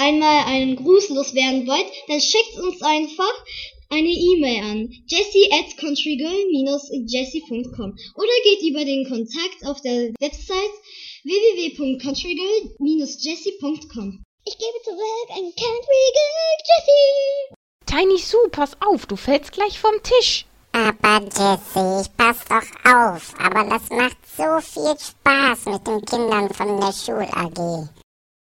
einmal einen Gruß loswerden wollt, dann schickt uns einfach eine E-Mail an jessie@countrygirl-jessie.com oder geht über den Kontakt auf der Website www.countrygirl-jessie.com. Ich gebe zurück an Country Girl Jessie. Tiny Sue, pass auf, du fällst gleich vom Tisch. Aber Jessie, ich pass doch auf. Aber das macht so viel Spaß mit den Kindern von der Schul-AG.